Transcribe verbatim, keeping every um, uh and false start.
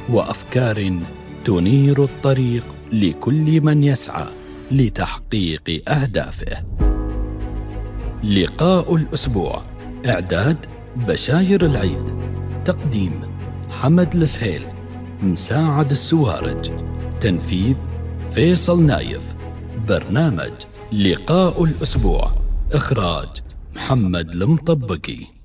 وأفكار تنير الطريق لكل من يسعى لتحقيق أهدافه. لقاء الأسبوع، إعداد بشاير العيد، تقديم حمد السهيل، مساعد السوارج، تنفيذ فيصل نايف. برنامج لقاء الأسبوع، إخراج محمد المطبقي.